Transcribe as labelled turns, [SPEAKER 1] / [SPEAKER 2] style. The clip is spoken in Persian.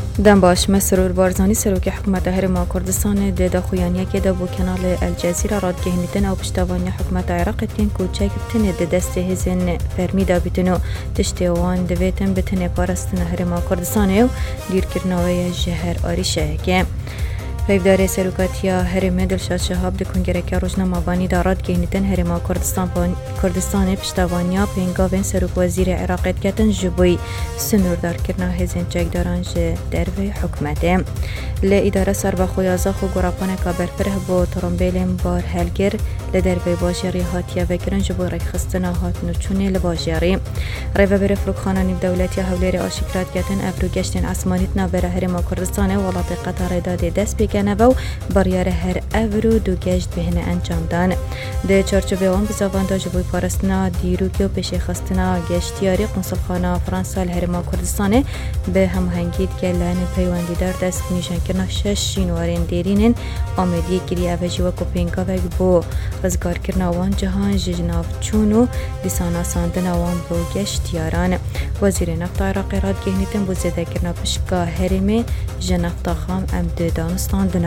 [SPEAKER 1] دم باش مسرور بارزانی سروک حکومت هرما کردستان ده خویانیه که ده بو کانال الجزیره راد گهنیدن او پشتوانی حکومت عراق تین کوچک بتنه ده دست هزین فرمی دا بیتنو تشتیوان دویتن بتنه پارستن هرما کردستان او دیر کرناوی جهر آریشه که پیودار سروکاتیا هرم دلشاد شهاب ده کنگرک روزنامه بانی دارد گهنیدن هرما کردستان پشتوانیا پینگاوین سروک وزیر عراقیت کتن جبوی سنوردار کرنا هزین چکداران جه دروی حکمته لی اداره سر و خویازا خو گراپانه که برپره با ترمبیلین بار هلگر لدروی باجری هاتیا وکرن جبو رک خستنا هات نوچونه لباجری روی بر فروخانانی دولتی حولیر آشکرات کتن ابرو گشتن اسمانیت نابره هرما کردستان ولات قطر داده دست بگنه و باریار هر ابرو دو گشت بهنه انجام دان ده چارچوبه وان بزاوان دا جبوی پارستنا دیروکی و پیش خستنا گشتیاری قنصلخانه فرانسا هرما کردستان به هماهنگی گلان پیوندی در دست نیشان کرنا 6 شینوارین دیرینن آمدی گری اوجی و کوپینگا و بو رزگار کرنا وان جهان جناف چونو دیسانا ساندن وان بو گشتیاران وزیر نفت عراق راد گهنیتن بو زده کرنا پشکا هرمی جنفتا خام امد دانستان